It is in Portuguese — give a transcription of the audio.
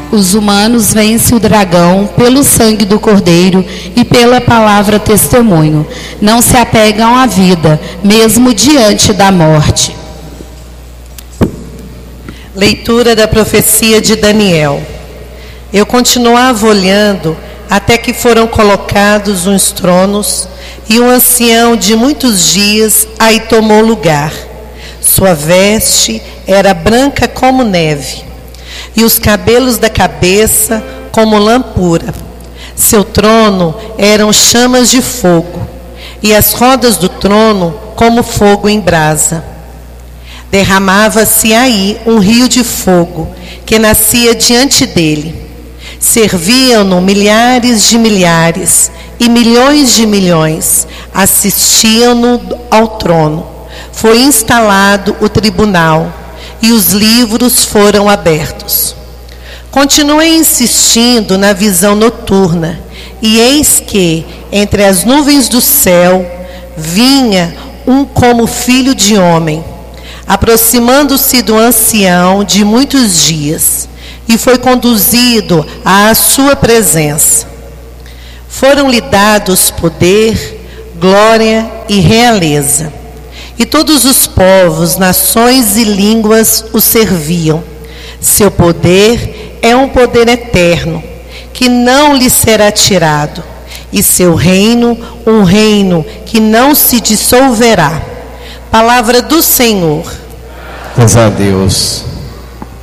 os humanos vencem o dragão pelo sangue do Cordeiro e pela palavra testemunho. Não se apegam à vida, mesmo diante da morte. Leitura da profecia de Daniel. Eu continuava olhando até que foram colocados uns tronos, e um ancião de muitos dias aí tomou lugar. Sua veste era branca como neve, e os cabelos da cabeça como lã pura. Seu trono eram chamas de fogo, e as rodas do trono como fogo em brasa. Derramava-se aí um rio de fogo, que nascia diante dele. Serviam-no milhares de milhares e milhões de milhões, assistiam-no ao trono. Foi instalado o tribunal e os livros foram abertos. Continuei insistindo na visão noturna, e eis que, entre as nuvens do céu, vinha um como filho de homem, aproximando-se do ancião de muitos dias, e foi conduzido à sua presença. Foram-lhe dados poder, glória e realeza. E todos os povos, nações e línguas o serviam. Seu poder é um poder eterno, que não lhe será tirado, e seu reino, um reino que não se dissolverá. Palavra do Senhor. Graças a Deus.